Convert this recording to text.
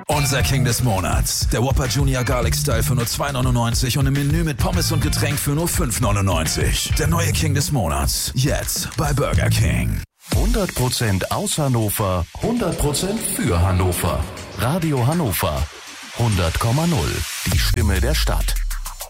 Unser King des Monats. Der Whopper Junior Garlic Style für nur 2,99 und im Menü mit Pommes und Getränk für nur 5,99. Der neue King des Monats. Jetzt bei Burger King. 100% aus Hannover, 100% für Hannover. Radio Hannover 100,0. Die Stimme der Stadt.